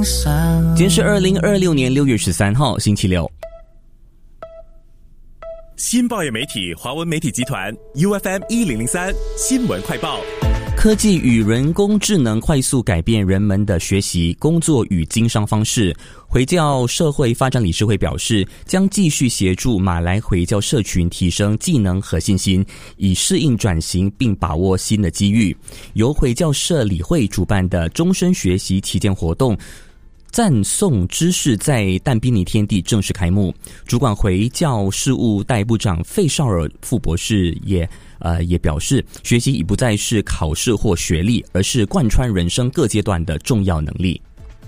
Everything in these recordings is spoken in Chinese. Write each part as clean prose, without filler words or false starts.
103。 今天是2026年6月13号，星期六。 新报业媒体华文媒体集团 UFM 1003新闻快报。 科技与人工智能快速改变人们的学习、工作与经商方式。回教社会发展理事会表示，将继续协助马来回教社群提升技能和信心，以适应转型并把握新的机遇。由回教社理会主办的终身学习旗舰活动赞颂知识在但宾尼天地正式开幕。主管回教事务代部长费绍尔副博士也表示，学习已不再是考试或学历，而是贯穿人生各阶段的重要能力。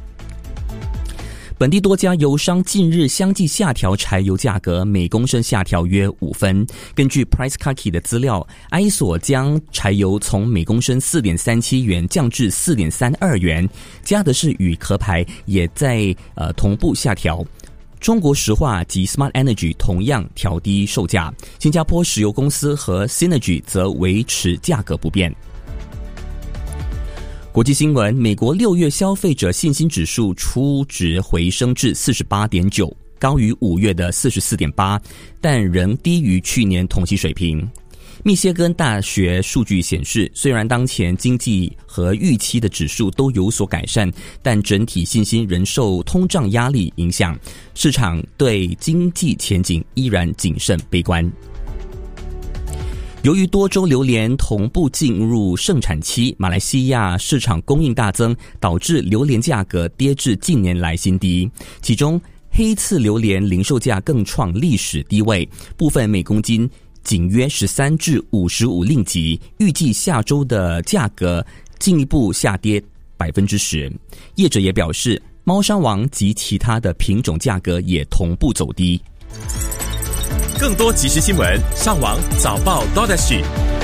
本地多家油商近日相继下调柴油价格，每公升下调约5分。根据 PriceKaki 的资料，埃索将柴油从每公升 4.37 元降至 4.32 元，加德士与壳牌也在同步下调。中国石化及 Smart Energy 同样调低售价，新加坡石油公司和 Synergy 则维持价格不变。国际新闻，美国6月消费者信心指数初值回升至 48.9， 高于5月的 44.8， 但仍低于去年同期水平。密歇根大学数据显示，虽然当前经济和预期的指数都有所改善，但整体信心仍受通胀压力影响，市场对经济前景依然谨慎悲观。由于多州榴莲同步进入盛产期，马来西亚市场供应大增，导致榴莲价格跌至近年来新低。其中黑刺榴莲零售价更创历史低位，部分每公斤仅约13至55令吉，预计下周的价格进一步下跌 10%。 业者也表示，猫山王及其他的品种价格也同步走低。 更多即时新闻，上网早报 .SG。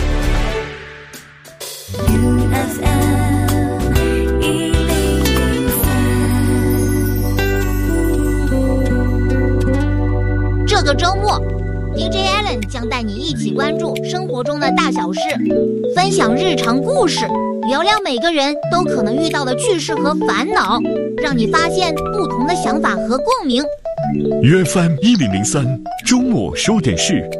这个周末DJ Allen 将带你一起关注生活中的大小事，分享日常故事，聊聊每个人都可能遇到的趣事和烦恼，让你发现不同的想法和共鸣。 UFM 1003周末说点事。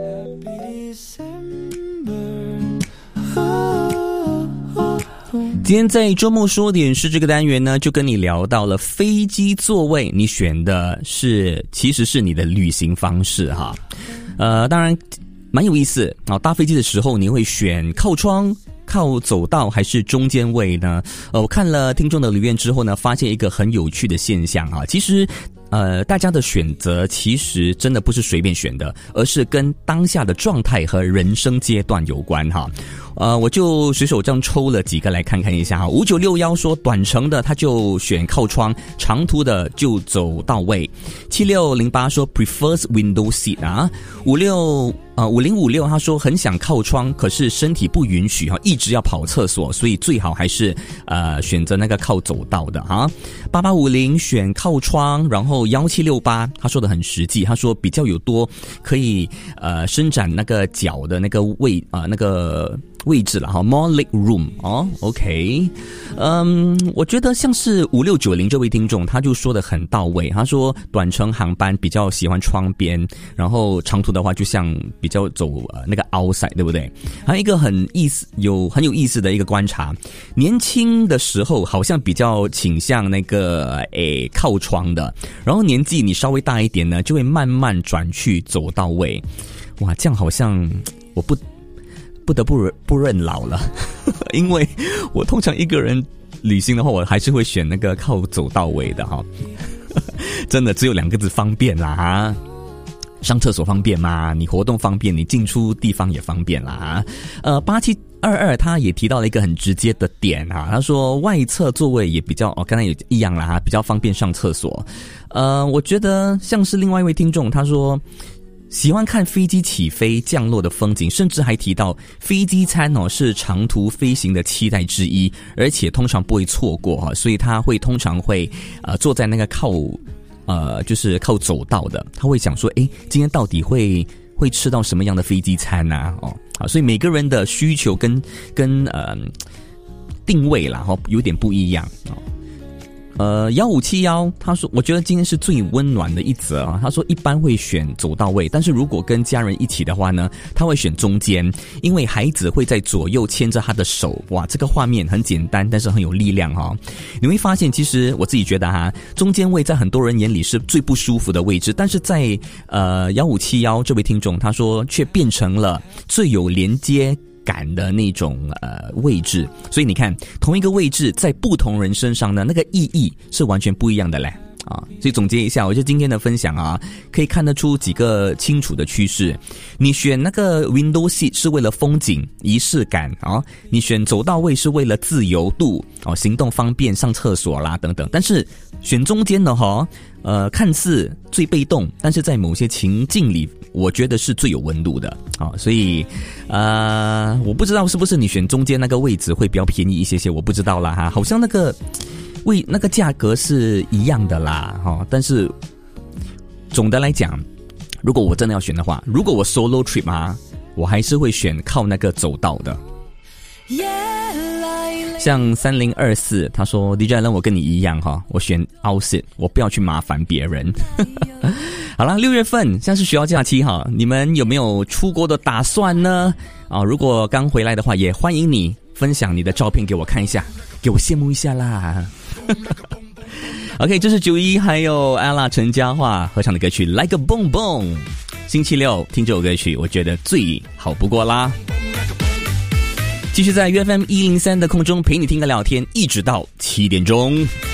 今天在周末说点事这个单元呢，就跟你聊到了飞机座位，你选的其实是你的旅行方式哈。当然蛮有意思啊。搭飞机的时候，你会选靠窗、靠走道还是中间位呢？我看了听众的留言之后呢，发现一个很有趣的现象啊。其实大家的选择其实真的不是随便选的，而是跟当下的状态和人生阶段有关哈。我就随手这样抽了几个来看看一下哈。5961说短程的他就选靠窗，长途的就走到位。7608说 prefers window seat 啊。5056他说很想靠窗，可是身体不允许哈，一直要跑厕所，所以最好还是选择那个靠走道的哈。8850选靠窗，然后1768他说的很实际，他说比较有多可以伸展那个脚的那个位置了哈 ，more leg room 哦 ，OK， 我觉得像是5690这位听众，他就说的很到位。他说短程航班比较喜欢窗边，然后长途的话就像比较走那个 outside， 对不对？还有一个很有意思的一个观察，年轻的时候好像比较倾向那个靠窗的，然后年纪你稍微大一点呢，就会慢慢转去走到位。哇，这样好像我不得不认老了，因为我通常一个人旅行的话，我还是会选那个靠走到位的哈。真的只有2个字，方便啦哈。上厕所方便嘛，你活动方便，你进出地方也方便啦。8722他也提到了一个很直接的点啊，他说外侧座位也比较刚才也一样啦，比较方便上厕所。我觉得像是另外一位听众，他说喜欢看飞机起飞降落的风景，甚至还提到飞机餐是长途飞行的期待之一，而且通常不会错过所以他通常会坐在那个就是靠走道的，他会想说今天到底会吃到什么样的飞机餐啊？所以每个人的需求跟定位啦有点不一样 1571他说，我觉得今天是最温暖的一则啊。他说一般会选走到位，但是如果跟家人一起的话呢，他会选中间，因为孩子会在左右牵着他的手。哇，这个画面很简单，但是很有力量哈。你会发现，其实我自己觉得哈，中间位在很多人眼里是最不舒服的位置，但是在1571这位听众他说却变成了最有连接感的那种位置。所以你看，同一个位置在不同人身上呢，那个意义是完全不一样的嘞啊！所以总结一下，我觉得今天的分享啊，可以看得出几个清楚的趋势。你选那个 window seat 是为了风景、仪式感啊，你选走到位是为了自由度哦，行动方便、上厕所啦等等。但是选中间的哈，看似最被动，但是在某些情境里，我觉得是最有温度的啊。所以我不知道是不是你选中间那个位置会比较便宜一些些，我不知道啦哈，好像那个价格是一样的啦哈。但是总的来讲，如果我真的要选的话，如果我 solo trip 啊，我还是会选靠那个走道的。像3024他说 DJ 让我跟你一样哈，我选 outsit， 我不要去麻烦别人。好啦，6月份像是学校假期哈，你们有没有出国的打算呢？如果刚回来的话，也欢迎你分享你的照片给我看一下，给我羡慕一下啦。OK， 这是91还有 Ella 陈嘉桦合唱的歌曲 Like a Boom Boom。 星期六听这首歌曲我觉得最好不过啦。继续在 UFM 103的空中陪你听个聊天，一直到7点钟。